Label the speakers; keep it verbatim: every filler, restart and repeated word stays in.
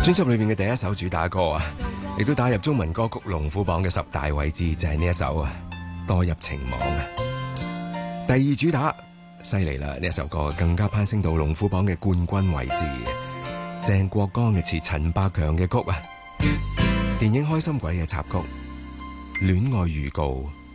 Speaker 1: 專輯裏面嘅第一首主打歌啊，亦都打入中文歌曲龍虎榜嘅十大位置，就係呢一首啊，墮入情網啊。第二主打犀利啦，呢一首歌更加攀升到龍虎榜嘅冠軍位置。鄭國江嘅詞，陳百強嘅曲啊，電影《開心鬼》嘅插曲《戀愛預告》。